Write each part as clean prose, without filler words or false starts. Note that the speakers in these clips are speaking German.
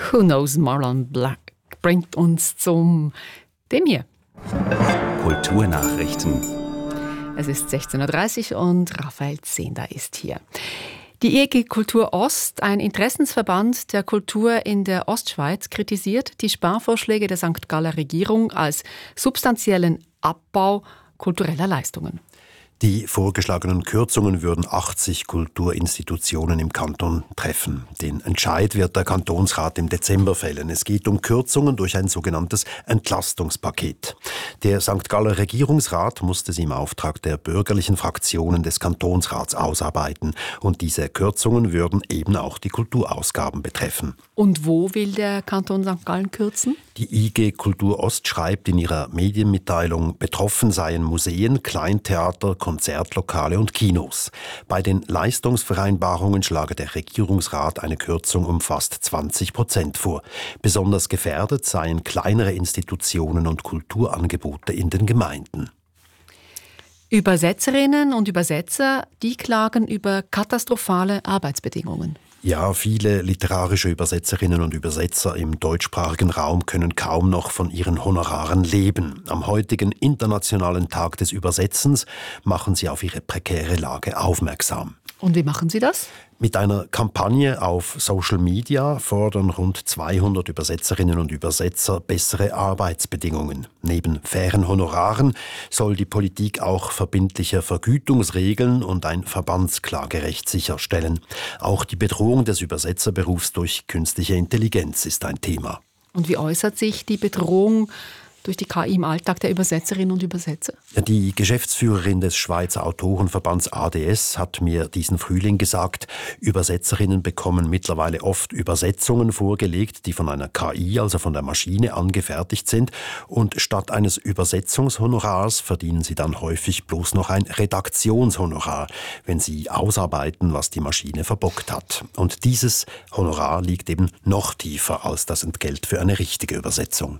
Who Knows Marlon Black bringt uns zum dem hier. Kulturnachrichten. Es ist 16.30 Uhr und Raphael Zehnder ist hier. Die IEG Kultur Ost, ein Interessensverband der Kultur in der Ostschweiz, kritisiert die Sparvorschläge der St. Galler Regierung als substanziellen Abbau kultureller Leistungen. Die vorgeschlagenen Kürzungen würden 80 Kulturinstitutionen im Kanton treffen. Den Entscheid wird der Kantonsrat im Dezember fällen. Es geht um Kürzungen durch ein sogenanntes Entlastungspaket. Der St. Galler Regierungsrat musste sie im Auftrag der bürgerlichen Fraktionen des Kantonsrats ausarbeiten. Und diese Kürzungen würden eben auch die Kulturausgaben betreffen. Und wo will der Kanton St. Gallen kürzen? Die IG Kultur Ost schreibt in ihrer Medienmitteilung, betroffen seien Museen, Kleintheater, Konzertlokale und Kinos. Bei den Leistungsvereinbarungen schlage der Regierungsrat eine Kürzung um fast 20% vor. Besonders gefährdet seien kleinere Institutionen und Kulturangebote in den Gemeinden. Übersetzerinnen und Übersetzer, die klagen über katastrophale Arbeitsbedingungen. Ja, viele literarische Übersetzerinnen und Übersetzer im deutschsprachigen Raum können kaum noch von ihren Honoraren leben. Am heutigen Internationalen Tag des Übersetzens machen sie auf ihre prekäre Lage aufmerksam. Und wie machen Sie das? Mit einer Kampagne auf Social Media fordern rund 200 Übersetzerinnen und Übersetzer bessere Arbeitsbedingungen. Neben fairen Honoraren soll die Politik auch verbindliche Vergütungsregeln und ein Verbandsklagerecht sicherstellen. Auch die Bedrohung des Übersetzerberufs durch künstliche Intelligenz ist ein Thema. Und wie äußert sich die Bedrohung durch die KI im Alltag der Übersetzerinnen und Übersetzer? Die Geschäftsführerin des Schweizer Autorenverbands ADS hat mir diesen Frühling gesagt, Übersetzerinnen bekommen mittlerweile oft Übersetzungen vorgelegt, die von einer KI, also von der Maschine, angefertigt sind. Und statt eines Übersetzungshonorars verdienen sie dann häufig bloß noch ein Redaktionshonorar, wenn sie ausarbeiten, was die Maschine verbockt hat. Und dieses Honorar liegt eben noch tiefer als das Entgelt für eine richtige Übersetzung.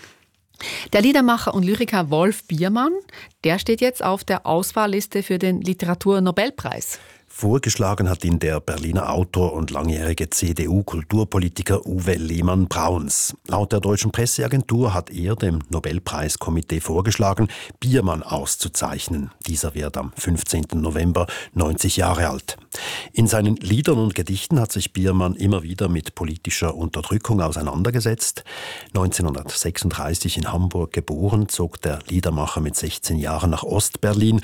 Der Liedermacher und Lyriker Wolf Biermann, der steht jetzt auf der Auswahlliste für den Literaturnobelpreis. Vorgeschlagen hat ihn der Berliner Autor und langjährige CDU-Kulturpolitiker Uwe Lehmann-Brauns. Laut der Deutschen Presseagentur hat er dem Nobelpreiskomitee vorgeschlagen, Biermann auszuzeichnen. Dieser wird am 15. November 90 Jahre alt. In seinen Liedern und Gedichten hat sich Biermann immer wieder mit politischer Unterdrückung auseinandergesetzt. 1936 in Hamburg geboren, zog der Liedermacher mit 16 Jahren nach Ostberlin.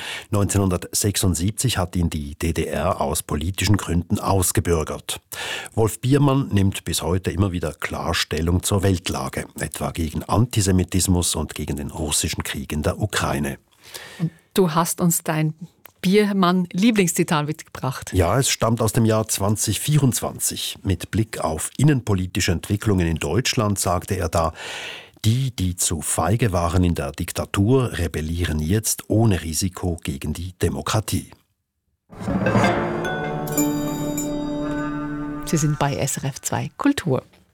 1976 hat ihn die DDR aus politischen Gründen ausgebürgert. Wolf Biermann nimmt bis heute immer wieder klar Stellung zur Weltlage, etwa gegen Antisemitismus und gegen den russischen Krieg in der Ukraine. Und du hast uns dein Biermann-Lieblingszitat mitgebracht. Ja, es stammt aus dem Jahr 2024. Mit Blick auf innenpolitische Entwicklungen in Deutschland sagte er da, die zu feige waren in der Diktatur, rebellieren jetzt ohne Risiko gegen die Demokratie. Sie sind bei SRF 2 Kultur.